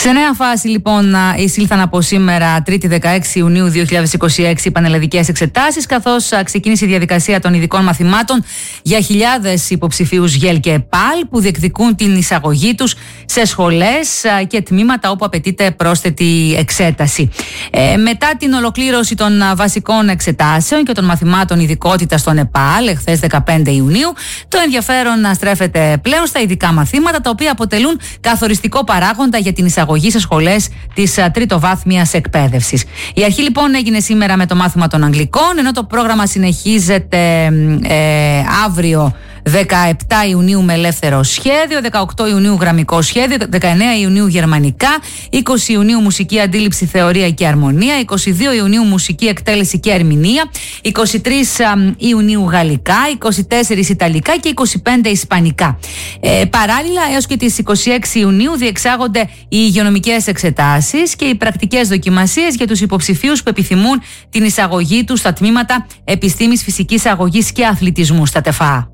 Σε νέα φάση λοιπόν εισήλθαν από σήμερα 3η 16 Ιουνίου 2026 οι πανελλαδικές εξετάσεις, καθώς ξεκίνησε η διαδικασία των ειδικών μαθημάτων για χιλιάδες υποψηφίους ΓΕΛ και ΕΠΑΛ που διεκδικούν την εισαγωγή τους σε σχολές και τμήματα όπου απαιτείται πρόσθετη εξέταση. Μετά την ολοκλήρωση των βασικών εξετάσεων και των μαθημάτων ειδικότητας των ΕΠΑΛ εχθές 15 Ιουνίου, το ενδιαφέρον στρέφεται πλέον στα ειδικά μαθήματα, τα οποία αποτελούν καθοριστικό παράγοντα για την εισαγωγή σε σχολές της τριτοβάθμιας εκπαίδευσης. Η αρχή λοιπόν έγινε σήμερα με το μάθημα των Αγγλικών, ενώ το πρόγραμμα συνεχίζεται αύριο 17 Ιουνίου με ελεύθερο σχέδιο, 18 Ιουνίου γραμμικό σχέδιο, 19 Ιουνίου γερμανικά, 20 Ιουνίου μουσική αντίληψη, θεωρία και αρμονία, 22 Ιουνίου μουσική εκτέλεση και ερμηνεία, 23 Ιουνίου γαλλικά, 24 ιταλικά και 25 ισπανικά. Παράλληλα, έως και τις 26 Ιουνίου διεξάγονται οι υγειονομικές εξετάσεις και οι πρακτικές δοκιμασίες για τους υποψηφίους που επιθυμούν την εισαγωγή τους στα τμήματα επιστήμης, φυσικής αγωγής και αθλητισμού στα ΤΕΦΑ.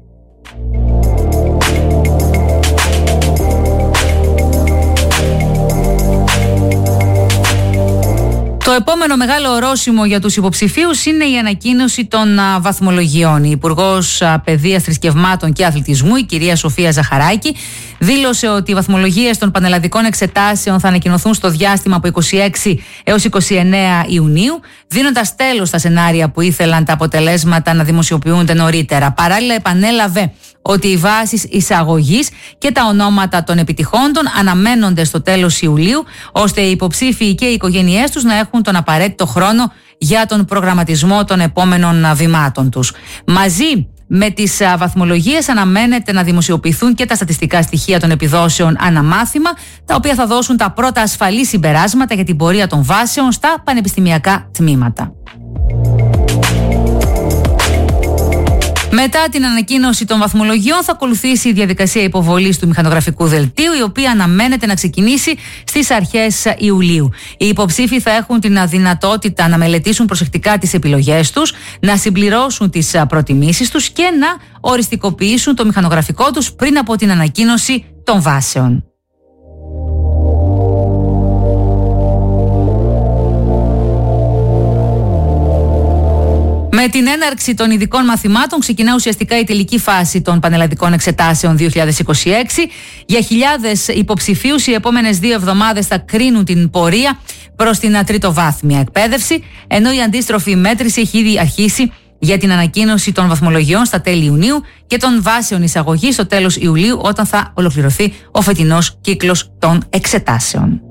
Το επόμενο μεγάλο ορόσημο για τους υποψηφίους είναι η ανακοίνωση των βαθμολογιών. Η Υπουργός Παιδείας, Θρησκευμάτων και Αθλητισμού, η κυρία Σοφία Ζαχαράκη, δήλωσε ότι οι βαθμολογίες των πανελλαδικών εξετάσεων θα ανακοινωθούν στο διάστημα από 26 έως 29 Ιουνίου, δίνοντας τέλος στα σενάρια που ήθελαν τα αποτελέσματα να δημοσιοποιούνται νωρίτερα. Παράλληλα, επανέλαβε ότι οι βάσεις εισαγωγής και τα ονόματα των επιτυχόντων αναμένονται στο τέλος Ιουλίου, ώστε οι υποψήφοι και οι οικογένειές τους να έχουν τον απαραίτητο χρόνο για τον προγραμματισμό των επόμενων βημάτων τους. Μαζί με τις βαθμολογίες αναμένεται να δημοσιοποιηθούν και τα στατιστικά στοιχεία των επιδόσεων αναμάθημα, τα οποία θα δώσουν τα πρώτα ασφαλή συμπεράσματα για την πορεία των βάσεων στα πανεπιστημιακά τμήματα. Μετά την ανακοίνωση των βαθμολογιών θα ακολουθήσει η διαδικασία υποβολής του μηχανογραφικού δελτίου, η οποία αναμένεται να ξεκινήσει στις αρχές Ιουλίου. Οι υποψήφοι θα έχουν την δυνατότητα να μελετήσουν προσεκτικά τις επιλογές τους, να συμπληρώσουν τις προτιμήσεις τους και να οριστικοποιήσουν το μηχανογραφικό τους πριν από την ανακοίνωση των βάσεων. Με την έναρξη των ειδικών μαθημάτων ξεκινά ουσιαστικά η τελική φάση των πανελλαδικών εξετάσεων 2026. Για χιλιάδες υποψηφίους οι επόμενες 2 εβδομάδες θα κρίνουν την πορεία προς την τριτοβάθμια εκπαίδευση, ενώ η αντίστροφη μέτρηση έχει ήδη αρχίσει για την ανακοίνωση των βαθμολογιών στα τέλη Ιουνίου και των βάσεων εισαγωγής στο τέλος Ιουλίου, όταν θα ολοκληρωθεί ο φετινός κύκλος των εξετάσεων.